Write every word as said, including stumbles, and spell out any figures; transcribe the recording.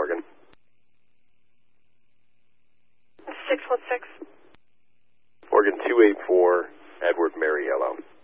Oregon. six one six. Oregon two eight four, Edward Mary Yellow.